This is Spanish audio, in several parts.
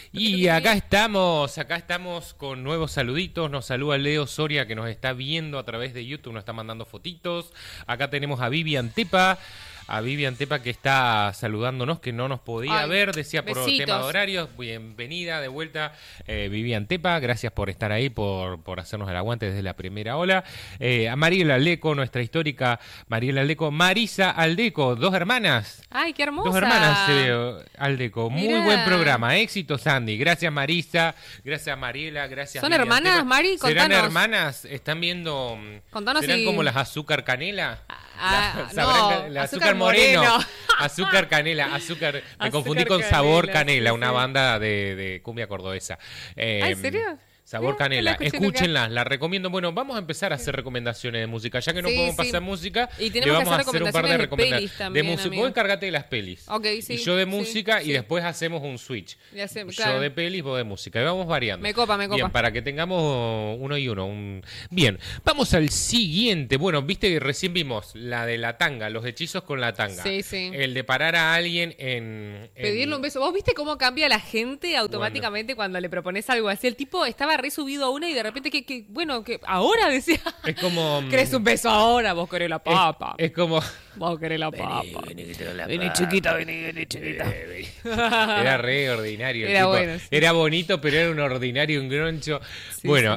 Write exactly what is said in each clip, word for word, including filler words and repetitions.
Y acá estamos, acá estamos con nuevos saluditos. Nos saluda Leo Soria, que nos está viendo a través de YouTube, nos está mandando fotitos. Acá tenemos a Vivian Tepa, a Vivian Tepa que está saludándonos, que no nos podía Ay, ver, decía por besitos. tema de horarios. Bienvenida de vuelta, eh, Vivian Tepa, gracias por estar ahí, por, por hacernos el aguante desde la primera ola. Eh, a Mariela Aldeco, nuestra histórica Mariela Aldeco, Marisa Aldeco, dos hermanas. Ay, qué hermosa. Dos hermanas, eh, Aldeco. Muy Mirá. buen programa. Éxitos, Andy. Gracias, Marisa. Gracias, Mariela. Gracias, ¿Son Vivian hermanas, Tepa. Mari? ¿Serán Contanos. hermanas? ¿Están viendo? Contanos ¿Serán si- como las azúcar canela? Ah, La- ¿sabrán? no, La azúcar azúcar moreno. moreno. Azúcar canela. Azúcar. Me Azúcar confundí con canela, Sabor Canela, sí, una sí. banda de, de cumbia cordobesa. Eh, ¿Ah, en serio? Sabor Mira, Canela, no la escuché escúchenla, la recomiendo. Bueno, vamos a empezar a hacer recomendaciones de música. Ya que no Sí, podemos sí. pasar música, Y le tenemos que vamos a hacer hacer un par de recomendaciones de recomendaciones. pelis también, de música. amigo. Vos encárgate de las pelis. Ok, sí, Y yo de sí, música sí. y después hacemos un switch. Ya sé, Yo claro. de pelis, vos de música. Y vamos variando. Me copa, me copa. Bien, para que tengamos uno y uno. Un... Bien, vamos al siguiente. Bueno, viste que recién vimos la de la tanga, los hechizos con la tanga. Sí, sí. El de parar a alguien en... en- Pedirle un beso. ¿Vos viste cómo cambia la gente automáticamente cuando le propones algo así? El tipo estaba re subido a una y de repente, que, que bueno, que ahora decía... Es como... ¿Querés un beso ahora? Vos querés la papa. Es, es como... Vos querés la papa. Vení, chiquita, vení, vení, chiquita. Era re ordinario. el Era tipo. bueno, sí. Era bonito, pero era un ordinario, un groncho. Sí, bueno,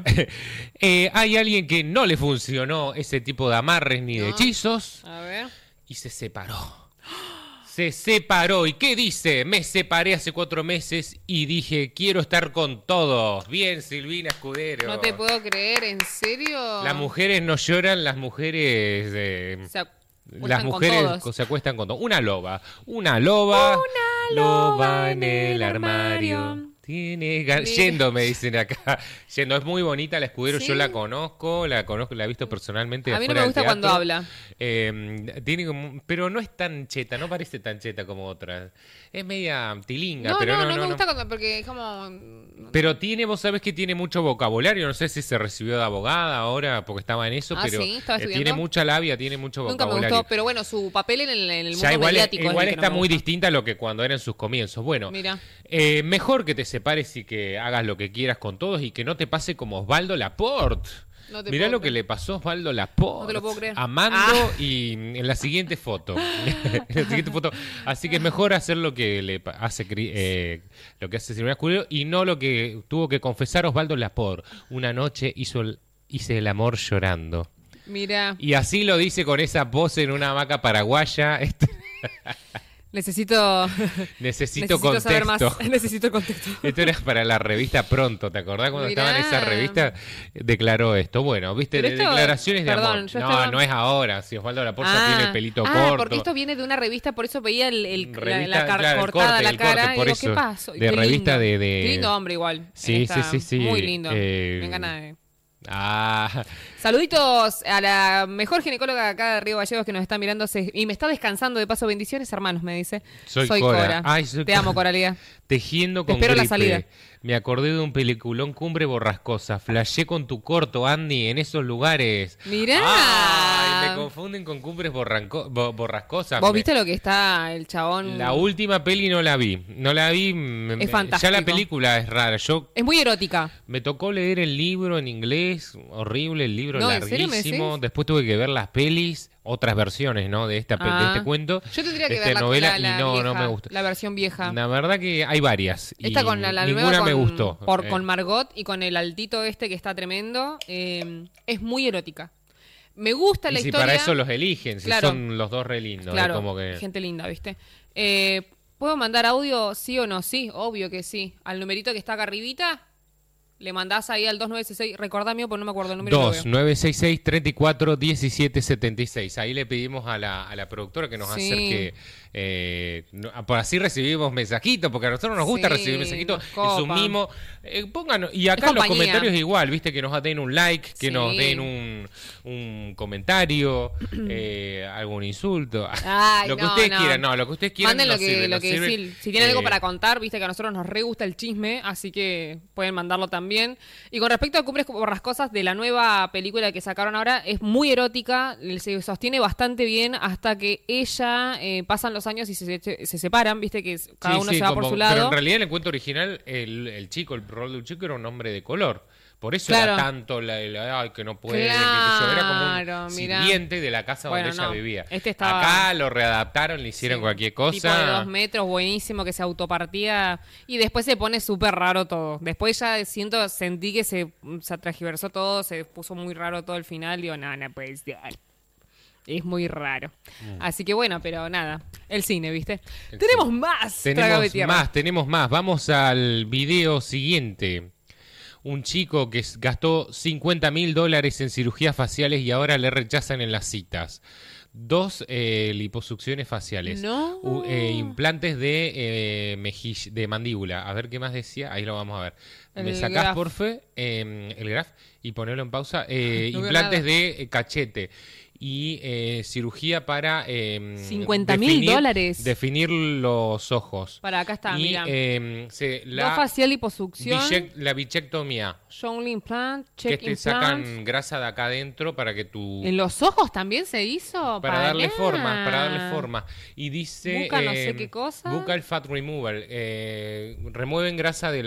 eh, hay alguien que no le funcionó ese tipo de amarres ni de No. hechizos A ver. y se separó. Se separó. ¿Y qué dice? Me separé hace cuatro meses y dije, quiero estar con todos. Bien, Silvina Escudero. No te puedo creer, ¿en serio? Las mujeres no lloran, las mujeres... eh, Se acuestan las con mujeres todos. se acuestan con todo. Una loba. Una loba. Una loba en el armario. Tiene gan- Mira. Yendo, me dicen acá. Yendo, es muy bonita la Escudero. ¿Sí? Yo la conozco, la conozco, la he visto personalmente. A mí no afuera me del gusta cuando teatro. habla. Eh, tiene como, pero no es tan cheta, no parece tan cheta como otras. Es media tilinga, No, pero no, no, no, no, me no. gusta cuando, porque es como... Pero tiene, vos sabés que tiene mucho vocabulario. No sé si se recibió de abogada ahora porque estaba en eso, Ah, pero ¿sí? ¿Estaba eh, estudiando? tiene mucha labia, tiene mucho Nunca me vocabulario. gustó, pero bueno, su papel en el, en el mundo Ya igual, mediático es igual el que no está me muy gusta. distinta a lo que cuando eran sus comienzos. Bueno, Mira. eh, mejor que te separes y que hagas lo que quieras con todos y que no te pase como Osvaldo Laporte. No te Mirá puedo lo que creer. le pasó a Osvaldo Laporte. No te lo puedo creer. A Mando Ah. y en la siguiente foto. en la siguiente foto. Así que es mejor hacer lo que le pa- hace Cri- eh, lo que hace Silvina Escudero y no lo que tuvo que confesar Osvaldo Laporte. Una noche hizo el- hice el amor llorando. Mira, Y así lo dice con esa pose en una hamaca paraguaya. Este- necesito... Necesito, necesito contexto. saber más. Necesito contexto. Esto era para la revista Pronto, ¿te acordás cuando Mirá. estaba en esa revista? Declaró esto. Bueno, viste, Pero de esto- declaraciones de perdón, amor. yo No, estaba- no es ahora. Si Osvaldo Laporte ya Ah, tiene el pelito ah, corto. porque esto viene de una revista, por eso veía el, el- la- Revista, la, car- claro, el cortada corte, la el corte, cara. por y digo, eso. ¿qué pasó? De Qué revista lindo. de- de- Qué lindo hombre igual. Sí, Está sí, sí, sí. Muy lindo. Eh, Me encanta. eh. Ah, Saluditos a la mejor ginecóloga acá de Río Gallegos que nos está mirando se- y me está descansando de paso. Bendiciones, hermanos, me dice. Soy Cora. Ay, soy Te Cora. amo, Coralía. tejiendo Te con espero la gripe. salida. Me acordé de un peliculón Cumbre Borrascosa. Flashé con tu corto, Andy, en esos lugares. Mirá. Ay, me confunden con Cumbres borranco- bo- Borrascosas. ¿Vos Me- viste lo que está el chabón? La última peli no la vi. No la vi. me- me- fantástico. Ya la película es rara. Yo Es muy erótica. me tocó leer el libro en inglés. Horrible, el libro No, ¿en serio me larguísimo. decís? Después tuve que ver las pelis, otras versiones, ¿no? De esta pe- de Ah. este cuento. Yo tendría que de ver esta la, novela la- la y no, no vieja, me gusta. la versión vieja. La verdad que hay varias. y Esta con la, la ninguna nueva con, me gustó. por, Eh, con Margot y con el altito este que está tremendo. eh, es muy erótica. Me gusta y la si historia. para eso los eligen, si Claro. son los dos re lindos. Claro, es como que... gente linda, ¿viste? Eh, ¿Puedo mandar audio sí o no? Sí, obvio que sí. Al numerito que está acá arribita, le mandás ahí al dos nueve seis seis. Recordá mío, porque no me acuerdo el número. lo dos veo. nueve seis seis, tres cuatro, uno siete siete seis. Ahí le pedimos a la, a la productora que nos Sí. acerque. Eh, no- por así recibimos mensajitos, porque a nosotros nos gusta Sí, recibir mensajitos. nos Es copa. un mimo. Eh, pónganos, y acá Es en los compañía. comentarios igual, viste, que nos den un like, que Sí. nos den un, un comentario, eh, algún insulto. Ay, lo que no, ustedes no. quieran, no, lo que ustedes quieran. Manden lo nos que, sirve, lo nos que sirve. sí. Si tienen algo Eh, para contar, viste que a nosotros nos re gusta el chisme, así que pueden mandarlo también. también. Y con respecto a Cumbres Borrascosas, de la nueva película que sacaron ahora, es muy erótica, se sostiene bastante bien hasta que ella, eh, pasan los años y se, se, se separan, viste que cada Sí, uno sí, se va como- por su lado. Pero en realidad en el cuento original, el, el chico, el rol del chico era un hombre de color. Por eso Claro. era tanto la, la- ay, que no puede, que qué sé yo. Era Claro, como un mirá. sirviente de la casa Bueno, donde ella no, vivía. este estaba- Acá lo readaptaron, le hicieron Sí, cualquier Tipo de cosa. dos metros, buenísimo, que se autopartía. Y después se pone súper raro todo. Después ya siento, sentí que se, se transgiversó todo, se puso muy raro todo el final. Digo, no, no puede ser. Es muy raro. Mm. Así que bueno, pero nada. El cine, ¿viste? Tenemos más. Trágame Tenemos tierra. más, tenemos más. Vamos al video siguiente. Un chico que s- gastó cincuenta mil dólares en cirugías faciales y ahora le rechazan en las citas. Dos eh, liposucciones faciales. No. U- eh, implantes de eh, mejilla, de mandíbula. A ver qué más decía. Ahí lo vamos a ver. Me El sacás, graf. porfe, eh, el graf y ponelo en pausa. Eh, No veo implantes nada. de eh, cachete. Y eh, cirugía para eh, cincuenta mil definir- dólares. Definir los ojos. Para acá está, y mira. eh, se, Dos la, facial liposucción. bichec- la bichectomía, Only implant. que Check te implant. sacan grasa de acá adentro para que tu... ¿En los ojos también se hizo? Para darle Pará. forma, para darle forma. Y dice... Busca no sé eh, qué cosa. Buccal fat removal. Eh, remueven grasa de